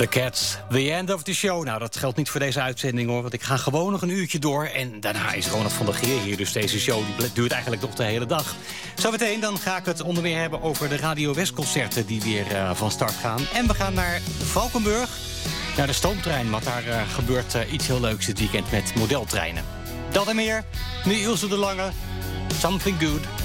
The Cats, the end of the show. Nou, dat geldt niet voor deze uitzending, hoor. Want ik ga gewoon nog een uurtje door. En daarna is Ronald van der Geer hier. Dus deze show die duurt eigenlijk nog de hele dag. Zometeen dan ga ik het onder meer hebben over de Radio West-concerten die weer van start gaan. En we gaan naar Valkenburg, naar de stoomtrein. Want daar gebeurt iets heel leuks dit weekend met modeltreinen. Dat en meer. Nu Ilse de Lange, Something Good.